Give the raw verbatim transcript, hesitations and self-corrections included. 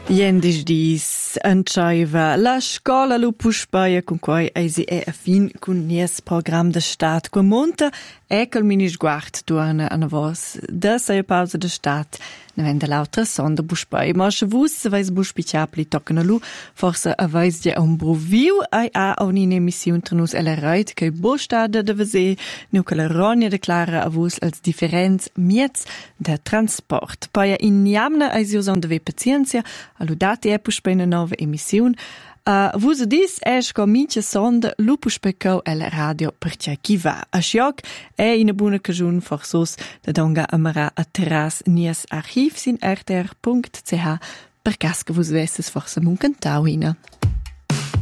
Jendis dis entscheiva la scola lu Puspei con quai eisi è a fin con nies program de stat qua monta e col minis guard tuana a vos da sei pausa de stat ne vende l'altra sonda Puspei ma se vus se vais buspiciapli toccana lu forse a vais dia un broviu ai a un'in emission trnus ella reit che bo stada de vese nu che la ronia declara a vus als differenz miez de transport poi in jamna eisi usan de pazienza allo dati è Puspei una nova emissione. Uh, vus dis es co mincha sonda lu Puspei el radio per cia chi va. A scioc è in buona cagiun forsos da donga amara a terras nies archiv sin r t r punct c h per cas che vus vesses forse mun cantau ina.